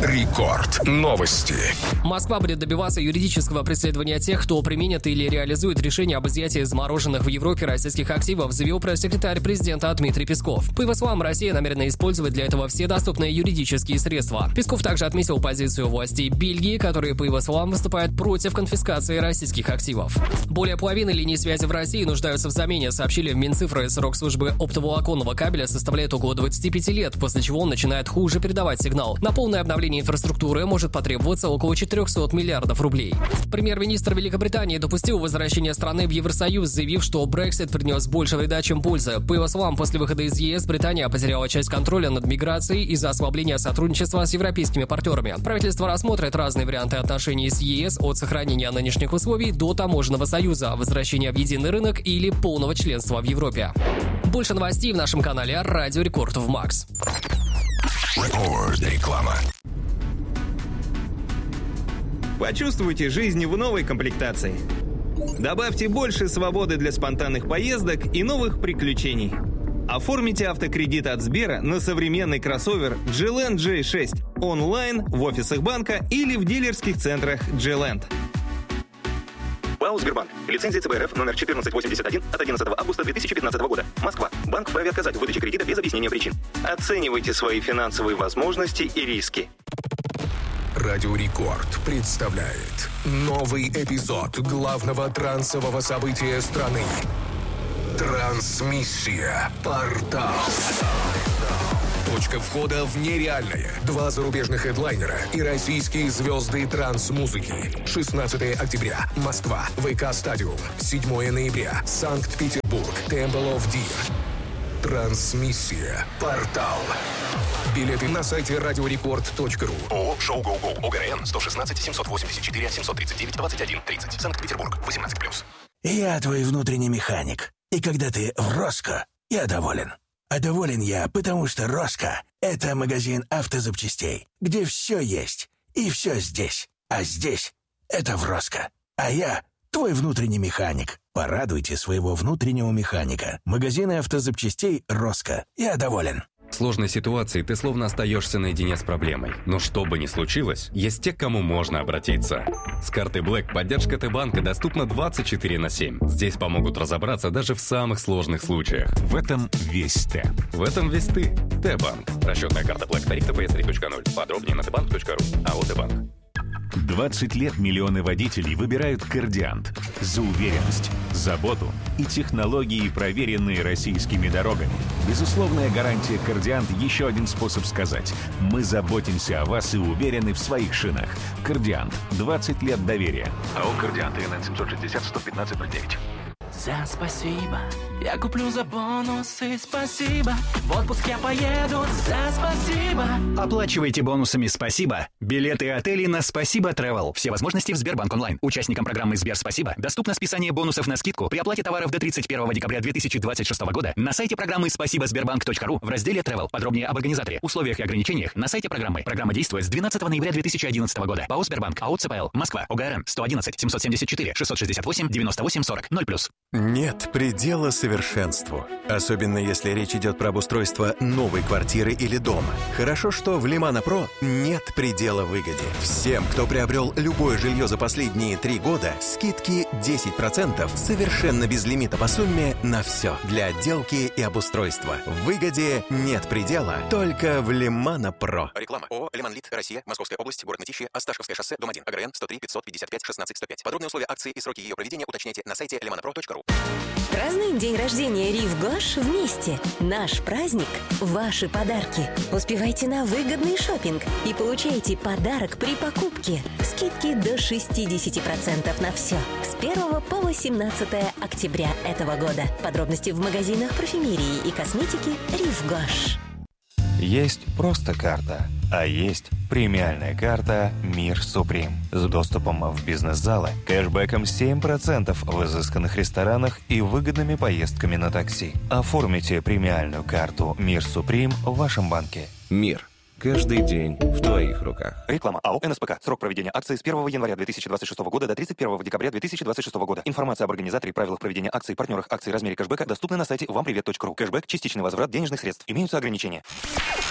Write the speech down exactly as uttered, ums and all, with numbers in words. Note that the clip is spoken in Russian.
Рекорд. Новости. Москва будет добиваться юридического преследования тех, кто применит или реализует решение об изъятии замороженных в Европе российских активов, заявил пресс-секретарь президента Дмитрий Песков. По его словам, Россия намерена использовать для этого все доступные юридические средства. Песков также отметил позицию властей Бельгии, которые, по его словам, выступают против конфискации российских активов. Более половины линий связи в России нуждаются в замене, сообщили в Минцифры. Срок службы оптоволоконного кабеля составляет около двадцати пяти лет, после чего он начинает хуже передавать сигнал. На полное обновление инфраструктуры может потребоваться около четырехсот миллиардов рублей. Премьер-министр Великобритании допустил возвращение страны в Евросоюз, заявив, что Брексит принес больше вреда, чем пользы. По его словам, после выхода из ЕС Британия потеряла часть контроля над миграцией из-за ослабления сотрудничества с европейскими партнерами. Правительство рассмотрит разные варианты отношений с ЕС, от сохранения нынешних условий до таможенного союза, возвращения в единый рынок или полного членства в Европе. Больше новостей в нашем канале Радио Рекорд в Макс. Рекорд. Реклама. Почувствуйте жизнь в новой комплектации. Добавьте больше свободы для спонтанных поездок и новых приключений. Оформите автокредит от Сбера на современный кроссовер джи ленд джей шесть онлайн, в офисах банка или в дилерских центрах джи ленд. ПАО «Сбербанк». Лицензия цэ бэ эр эф номер четырнадцать восемьдесят один от одиннадцатого августа две тысячи пятнадцатого года. Москва. Банк вправе отказать в выдаче кредита без объяснения причин. Оценивайте свои финансовые возможности и риски. Радио Рекорд представляет новый эпизод главного трансового события страны. Трансмиссия. Портал. Точка входа в нереальное. Два зарубежных хедлайнера и российские звезды транс-музыки. шестнадцатого октября. Москва. ВК-стадиум. седьмого ноября. Санкт-Петербург. Temple of Deer. Трансмиссия. Портал. Билеты на сайте радиорекорд точка ру. ООО «Шоу Гоу Гоу». ОГРН сто шестнадцать семьсот восемьдесят четыре семьсот тридцать девять двадцать один тридцать. Санкт-Петербург. восемнадцать плюс. Я твой внутренний механик. И когда ты в Роско, я доволен. А доволен я, потому что Роско — это магазин автозапчастей, где все есть. И все здесь. А здесь — это в Роско. А я твой внутренний механик. Порадуйте своего внутреннего механика. Магазины автозапчастей Роско. Я доволен. В сложной ситуации ты словно остаешься наедине с проблемой. Но что бы ни случилось, есть те, к кому можно обратиться. С картой Black поддержка Т-банка доступна двадцать четыре на семь. Здесь помогут разобраться даже в самых сложных случаях. В этом весь Т. В этом весь ты. Т-банк. Расчетная карта Black. Тариф тэ пэ эс три точка ноль. Подробнее на тэ банк точка ру. АО Т-банк. двадцать лет миллионы водителей выбирают Кордиант за уверенность, заботу и технологии, проверенные российскими дорогами. Безусловная гарантия Кордиант – еще один способ сказать: мы заботимся о вас и уверены в своих шинах. Кордиант. двадцать лет доверия. АО «Кордиант», ИНН семьсот шестьдесят сто пятнадцать ноль девять. За спасибо, я куплю за бонусы, спасибо. В отпуск я поеду, за спасибо. Оплачивайте бонусами «Спасибо» билеты и отели на «Спасибо Travel». Все возможности в Сбербанк онлайн. Участникам программы «Сбер Спасибо» доступно списание бонусов на скидку при оплате товаров до тридцать первого декабря две тысячи двадцать шестого года на сайте программы спасибо сбербанк точка ру в разделе Travel. Подробнее об организаторе, условиях и ограничениях на сайте программы. Программа действует с двенадцатого ноября две тысячи одиннадцатого года. ПАО «Сбербанк», АО ЦПЛ, Москва, ОГРН сто одиннадцать семьсот семьдесят четыре шестьсот шестьдесят восемь девяносто восемь сорок ноль плюс. Нет предела совершенству. Особенно если речь идет про обустройство новой квартиры или дома. Хорошо, что в Лимана Про нет предела выгоде. Всем, кто приобрел любое жилье за последние три года, скидки десять процентов совершенно без лимита по сумме на все. Для отделки и обустройства. В выгоде нет предела, только в Лимана Про. Реклама. ООО «Лиманлит», Россия, Московская область, город Мытищи, Осташковское шоссе, дом один, ОГРН сто три пятьсот пятьдесят пять шестнадцать сто пять. Подробные условия акции и сроки ее проведения уточняйте на сайте лиманапро точка ру. Празднуем день рождения Рив Гош вместе. Наш праздник – ваши подарки. Успевайте на выгодный шопинг и получайте подарок при покупке. Скидки до шестьдесят процентов на все. С первого по восемнадцатое октября этого года. Подробности в магазинах парфюмерии и косметики Рив Гош. Есть просто карта, а есть премиальная карта «Мир Суприм» с доступом в бизнес-залы, кэшбэком семь процентов в изысканных ресторанах и выгодными поездками на такси. Оформите премиальную карту «Мир Суприм» в вашем банке. Мир. Каждый день в твоих руках. Реклама. АО «эн эс пэ ка». Срок проведения акции с первого января две тысячи двадцать шестого года до тридцать первого декабря две тысячи двадцать шестого года. Информация об организаторе и правилах проведения акций, партнерах акций, размере кэшбэка доступна на сайте вам привет точка ру. Кэшбэк – частичный возврат денежных средств. Имеются ограничения.